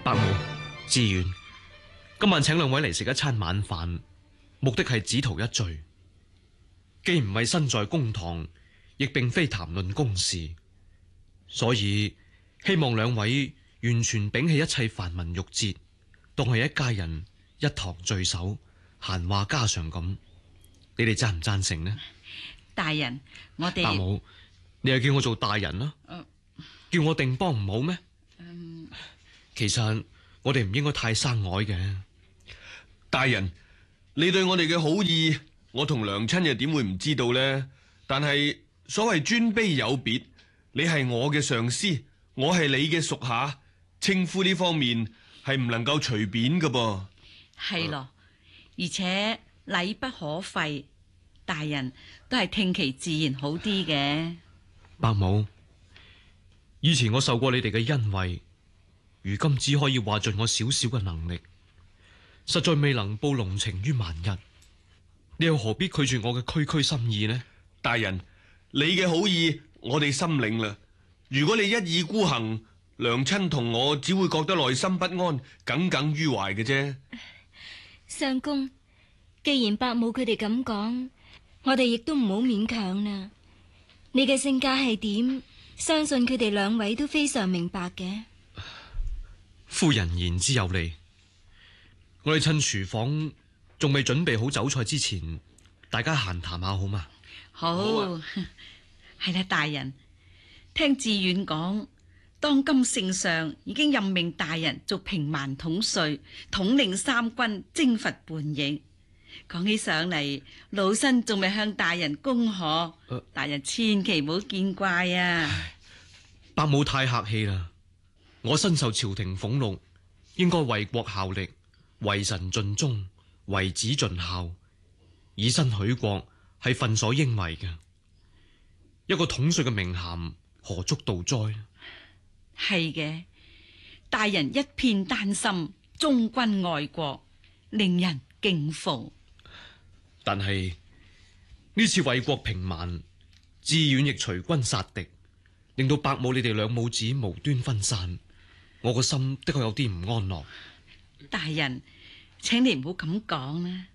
伯母、志遠，今晚請兩位嚟食一餐晚飯，目的係只圖一聚。既唔係身在公堂，亦並非談論公事，所以希望兩位完全摒棄一切繁文縟節，當係一家人一堂聚首，閒話家常咁。你哋贊唔贊成呢？ 大人，我哋伯母，你又叫我做大人啦，叫我定邦唔好咩？其實我哋唔應該太生愛嘅。 大人，你對我哋嘅好意，我同娘親又點會唔知道呢？但係所謂尊卑有別，你係我嘅上司，我係你嘅屬下，稱呼呢方面係唔能夠隨便㗎噃。 係咯，而且禮不可廢，大人都係聽其自然好啲嘅。 伯母，以前我受過你哋嘅恩惠，如今只可以話盡我少少嘅能力，實在未能報濃情於萬一。你又何必拒絕我嘅區區心意呢？ 大人，你嘅好意我哋心領啦。如果你一意孤行，娘親同我只會覺得內心不安，耿耿於懷嘅啫。 相公，既然伯母佢哋咁講，我哋亦都唔好勉強啦。你嘅性格係點，相信佢哋兩位都非常明白嘅。 夫人言之有理，我哋趁廚房仲未準備好酒菜之前，大家閒談下好嗎？ 好，係啦，大人，聽志遠講，當今聖上已經任命大人做平蠻統帥，統領三軍征伐叛逆。講起上嚟，老身仲未向大人恭賀，大人千祈唔好見怪啊！ 伯母太客氣啦，我身受朝廷俸祿，應該為國效力，為臣盡忠，為子盡孝，以身許國係分所應為嘅。一個統帥嘅名銜何足道哉？ 係嘅，大人一片丹心，忠君愛國，令人敬服。 但係呢次為國平蠻，志遠亦隨軍殺敵，令到伯母你哋兩母子無端分散，我個心的確有啲唔安樂。 大人，請你唔好咁講啦。